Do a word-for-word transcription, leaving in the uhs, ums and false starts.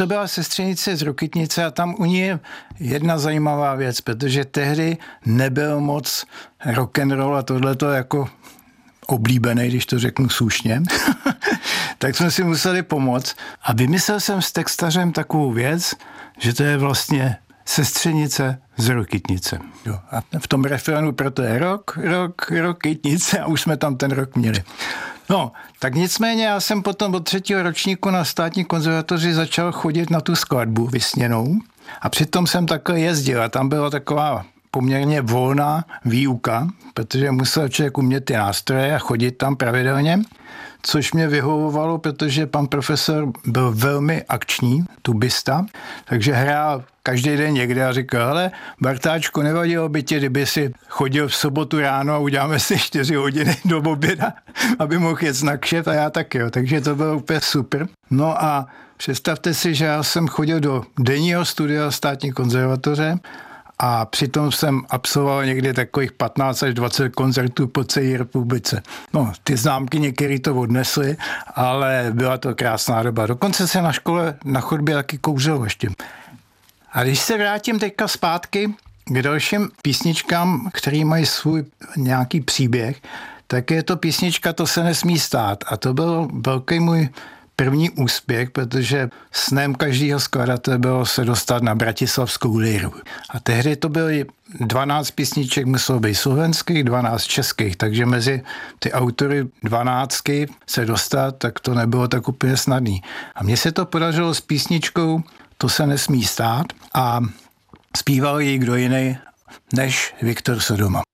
to byla sestřenice z Rokytnice a tam u ní je jedna zajímavá věc, protože tehdy nebyl moc rock'n'roll a tohleto jako oblíbený, když to řeknu slušně, tak jsme si museli pomoct. A vymyslel jsem s textařem takovou věc, že to je vlastně sestřenice z Rokytnice. Jo. A v tom refrénu proto je rok, rok, Rokytnice a už jsme tam ten rok měli. No, tak nicméně já jsem potom od třetího ročníku na státní konzervatoři začal chodit na tu skladbu vysněnou a přitom jsem takhle jezdil a tam byla taková poměrně volná výuka, protože musel člověk umět ty nástroje a chodit tam pravidelně, což mě vyhovovalo, protože pan profesor byl velmi akční, tubista, takže hrál každý den někde a říkal, hele, Bartáčku, nevadilo by ti, kdyby si chodil v sobotu ráno a uděláme si čtyři hodiny do oběda, aby mohl jet na kšeft a já taky, jo. Takže to bylo úplně super. No a představte si, že já jsem chodil do denního studia státní konzervatoře a přitom jsem absolvoval někdy takových patnáct až dvacet koncertů po celé republice. No, ty známky některý to odnesly, ale byla to krásná doba. Dokonce se na škole na chodbě taky kouřilo ještě. A když se vrátím teďka zpátky k dalším písničkám, které mají svůj nějaký příběh, tak je to písnička To se nesmí stát. A to byl velký můj první úspěch, protože snem každého skladatele bylo se dostat na bratislavskou líru. A tehdy to byly dvanáct písniček, muselo být slovenských, dvanáct českých, takže mezi ty autory dvanáctky se dostat, tak to nebylo tak úplně snadný. A mně se to podařilo s písničkou To se nesmí stát a zpíval ji kdo jiný než Viktor Sodoma.